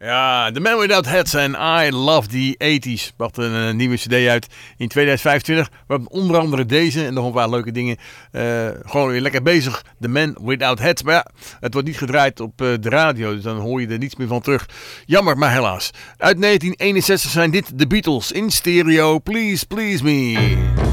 Ja, The Man Without Hats en I Love the 80s. Bracht een nieuwe cd uit in 2025. We onder andere deze en nog een paar leuke dingen. Gewoon weer lekker bezig. The Man Without Hats. Maar ja, het wordt niet gedraaid op de radio. Dus dan hoor je er niets meer van terug. Jammer, maar helaas. Uit 1961 zijn dit de Beatles in stereo. Please, Please Me.